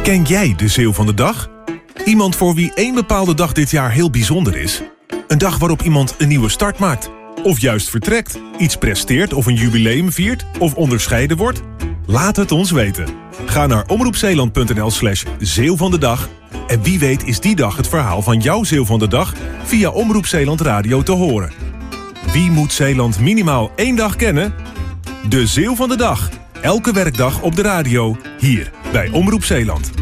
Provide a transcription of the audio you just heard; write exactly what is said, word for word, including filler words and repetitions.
Ken jij de Zeeuw van de dag? Iemand voor wie één bepaalde dag dit jaar heel bijzonder is? Een dag waarop iemand een nieuwe start maakt? Of juist vertrekt, iets presteert of een jubileum viert? Of onderscheiden wordt? Laat het ons weten. Ga naar omroepzeeland.nl slash Zeeuw van de dag. En wie weet is die dag het verhaal van jouw Zeeuw van de dag via Omroep Zeeland Radio te horen. Wie moet Zeeland minimaal één dag kennen? De Zeeuw van de dag. Elke werkdag op de radio, hier bij Omroep Zeeland.